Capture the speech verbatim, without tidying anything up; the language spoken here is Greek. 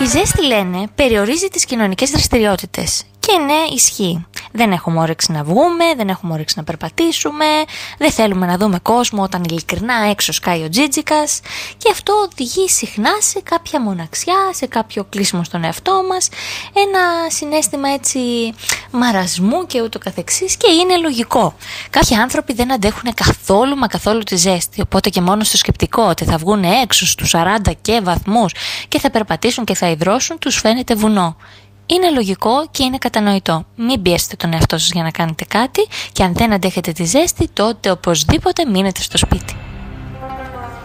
Η ζέστη, λένε, περιορίζει τις κοινωνικές δραστηριότητες. Και ναι, ισχύει. Δεν έχουμε όρεξη να βγούμε, δεν έχουμε όρεξη να περπατήσουμε, δεν θέλουμε να δούμε κόσμο όταν ειλικρινά έξω σκάει ο τζίτζικας, και αυτό οδηγεί συχνά σε κάποια μοναξιά, σε κάποιο κλείσιμο στον εαυτό μας, ένα συναίσθημα έτσι μαρασμού και ούτω καθεξής, και είναι λογικό. Κάποιοι άνθρωποι δεν αντέχουν καθόλου μα καθόλου τη ζέστη, οπότε και μόνο στο σκεπτικό ότι θα βγουν έξω στους σαράντα και βαθμούς και θα περπατήσουν και θα υδρώσουν τους φαίνεται βουνό. Είναι λογικό και είναι κατανοητό. Μην πιέσετε τον εαυτό σας για να κάνετε κάτι, και αν δεν αντέχετε τη ζέστη, τότε οπωσδήποτε μείνετε στο σπίτι.